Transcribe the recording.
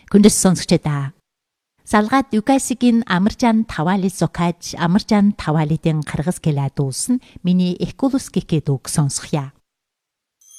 Хүндэс сонсогчдаа. Салгаад Юкасигийн Амаржан Тавали Сокаж Амаржан Тавалидын Кыргыз келээ дуусан миний Экулус гэхэд үг сонсохъя.